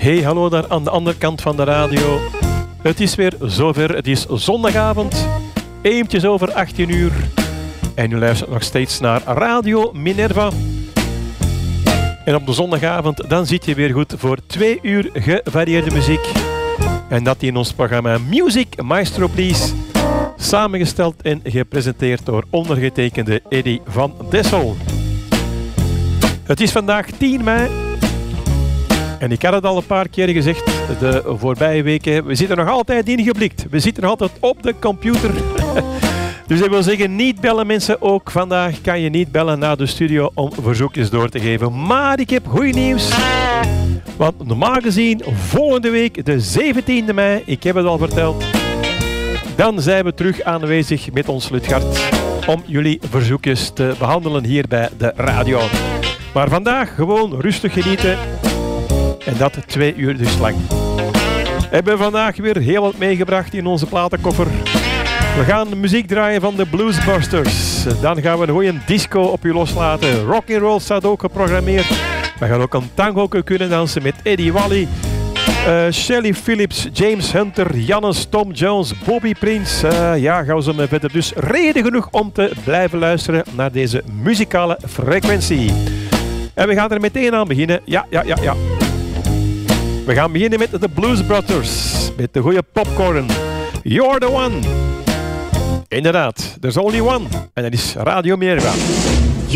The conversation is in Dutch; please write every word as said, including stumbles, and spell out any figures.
Hey, hallo daar aan de andere kant van de radio. Het is weer zover. Het is zondagavond. Eventjes over achttien uur. En u luistert nog steeds naar Radio Minerva. En op de zondagavond dan zit je weer goed voor twee uur gevarieerde muziek. En dat in ons programma Music Maestro Please. Samengesteld en gepresenteerd door ondergetekende Eddy van Dessel. Het is vandaag tien mei. En ik had het al een paar keer gezegd de voorbije weken. We zitten nog altijd ingeblikt. We zitten nog altijd op de computer. Dus dat wil zeggen, niet bellen mensen. Ook vandaag kan je niet bellen naar de studio om verzoekjes door te geven. Maar ik heb goed nieuws. Want normaal gezien, volgende week, de zeventiende mei, ik heb het al verteld, dan zijn we terug aanwezig met ons Lutgard om jullie verzoekjes te behandelen hier bij de radio. Maar vandaag gewoon rustig genieten. En dat twee uur dus lang. We hebben vandaag weer heel wat meegebracht in onze platenkoffer. We gaan de muziek draaien van de Bluesbusters. Dan gaan we een goede disco op u loslaten. Rock'n'roll staat ook geprogrammeerd. We gaan ook een tango kunnen dansen met Eddie Wally, uh, Shelly Phillips, James Hunter, Jannes, Tom Jones, Bobby Prince. Uh, ja, gaan we zo maar verder. Dus reden genoeg om te blijven luisteren naar deze muzikale frequentie. En we gaan er meteen aan beginnen. Ja, ja, ja, ja. We gaan beginnen met de Blues Brothers. Met de goede popcorn. You're the one. Inderdaad, there's only one. En dat is Radio Minerva.